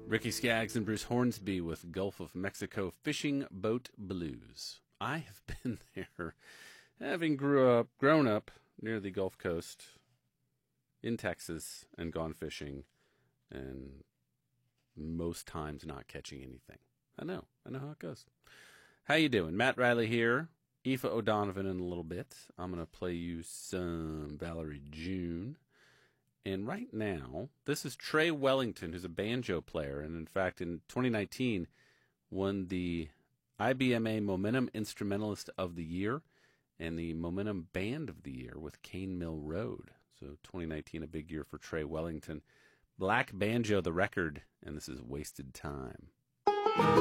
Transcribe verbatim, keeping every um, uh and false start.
Ricky Skaggs and Bruce Hornsby with Gulf of Mexico Fishing Boat Blues. I have been there, having grew up, grown up near the Gulf Coast in Texas and gone fishing, and most times not catching anything. I know. I know how it goes. How you doing? Matt Riley here. Aoife O'Donovan in a little bit. I'm going to play you some Valerie June. And right now, this is Trey Wellington, who's a banjo player, and in fact, in twenty nineteen, won the I B M A Momentum Instrumentalist of the Year and the Momentum Band of the Year with Cane Mill Road. So twenty nineteen, a big year for Trey Wellington. Black Banjo, the record, and this is Wasted Time.